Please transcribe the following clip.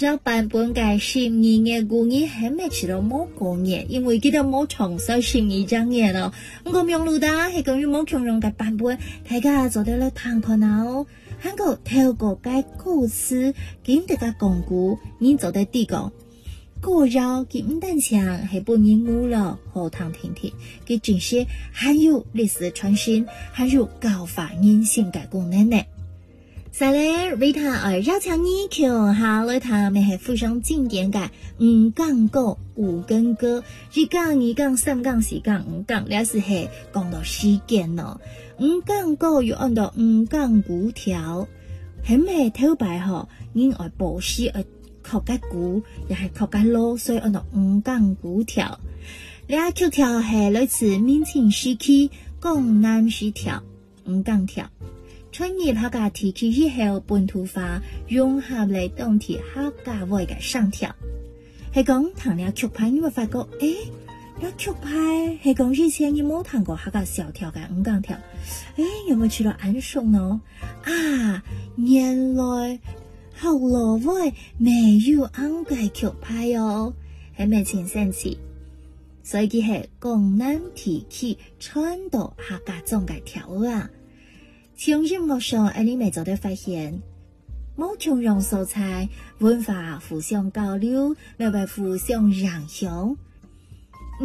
照版本嘅12嘅古語係咪知道冇過嘢？因為記得冇重修12章嘢咯。咁用路打係講要冇強用嘅版本，大家做得了探看哦。韓國透過嘅故事，見得嘅講古，你做得啲講。古繞佢唔單止係本人物了，後堂聽聽，佢真係含有歷史傳承，含有教化人性嘅功能呢。再來，Rita 繞牆你橋下來他們係非常經典嘅五槓歌、五根歌，一槓、二槓、三槓、四槓、五槓，呢是係講到時間咯。五槓歌要按到五槓鼓條，係咪頭擺嗬？因愛保持愛學嘅鼓，又係學嘅路，所以按到五槓鼓條。呢曲條係來自明清時期江南詩條五槓條。創業客家提起以後本土化融合嚟當地客家話嘅上條，係講彈呢曲牌，你會發覺呢曲牌係講以前你冇彈過客家小調嘅五槓條，有冇覺得眼熟呢？啊，原來後來會沒有啱嘅曲牌哦，係咪前生詞？所以佢係江南提起傳到客家中嘅條啊。從音樂上，你咪就得發現，冇從容素材，文化互相交流，咪會互相影響。